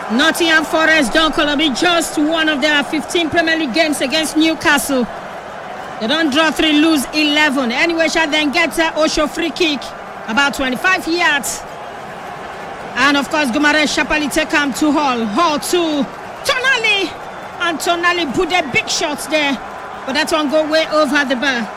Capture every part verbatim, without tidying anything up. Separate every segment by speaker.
Speaker 1: Nottingham Forest don't be just one of their fifteen Premier League games against Newcastle. They don't draw three, lose eleven. Anyway, shall then get uh, Osho free kick, about twenty-five yards. And of course, Gumaresh Shapali take him to Hall. Hall to Tonali. And Tonali put a big shots there. But that one go way over the bar.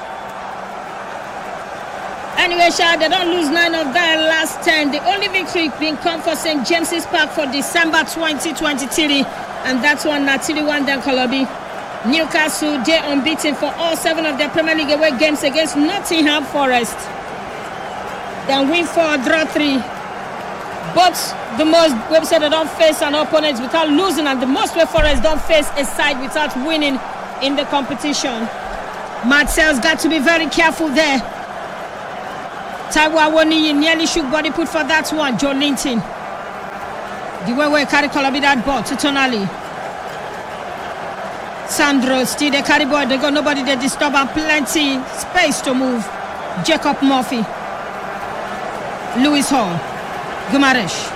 Speaker 1: Anyway, Shah, they don't lose nine of their last ten. The only victory being come for Saint James's Park for December twenty twenty-three. And that's one Natili one then Kolobi. Newcastle, they unbeaten for all seven of their Premier League away games against Nottingham Forest. Then win four, draw three. But the most, we say they don't face an opponent without losing, and the most way Forest don't face a side without winning in the competition. Marcel's got to be very careful there. Taiwo Awoniyi nearly shook body put for that one. Joe Linton. The way we carry Kolobi that ball to Tonali. Sandro still they carry ball. They got nobody they disturb and plenty space to move. Jacob Murphy. Lewis Hall. Gumaresh.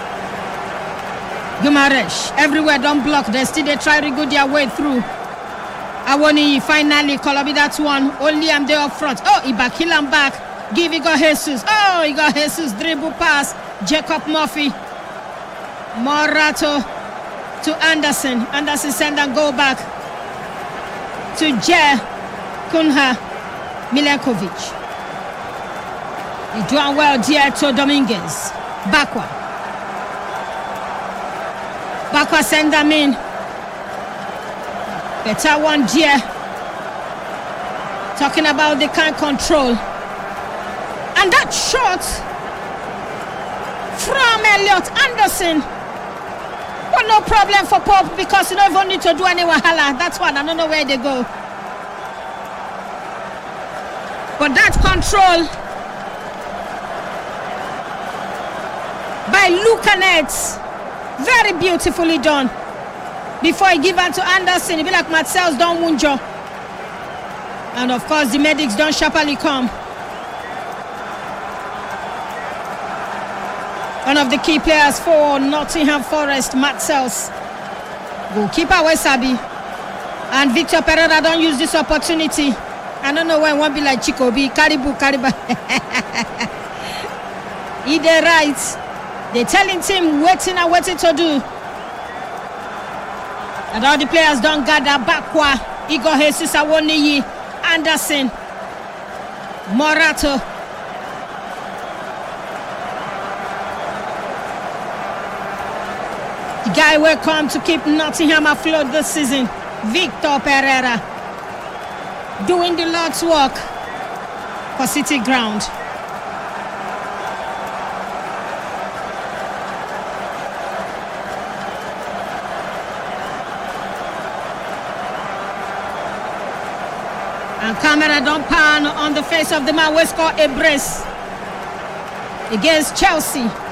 Speaker 1: Gumaresh. Everywhere don't block. They still they try to go their way through. Awoniyi finally Kolobi that one. Only am there up front. Oh, he back kill him back. Give it got Jesus. Oh, he got Jesus. Dribble pass. Jacob Murphy. Morato to Anderson. Anderson send and go back to Jer Kunha Milenkovic. He doing well there to Dominguez. Bakwa. Bakwa send them in. Better one there. Talking about the kind control. And that shot from Elliot Anderson. Well, no problem for Pope because you don't even need to do any wahala. That's one. I don't know where they go. But that control by Lucanet, very beautifully done. Before he give out to Anderson, he be like Marcel's don't wound you. And of course, the medics don't sharply come. One of the key players for Nottingham Forest, Matt Sells. Goalkeeper Wesabi. And Victor Pereira don't use this opportunity. I don't know why it won't be like Chikobi, Karibu, Kariba. He did right. They're telling him waiting and waiting to do. And all the players don't gather. Bakwa, Igor Jesus Awoniyi, Anderson, Morato. The guy will come to keep Nottingham afloat this season, Victor Pereira, doing the Lord's work for City Ground. And camera don't pan on the face of the man. We score a brace against Chelsea.